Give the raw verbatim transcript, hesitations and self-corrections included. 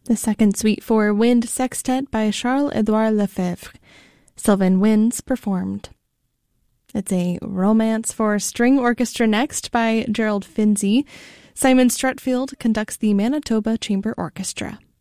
The second suite for Wind Sextet by Charles-Édouard Lefebvre. Sylvan Winds performed. It's a Romance for String Orchestra next by Gerald Finzi. Simon Strutfield conducts the Manitoba Chamber Orchestra.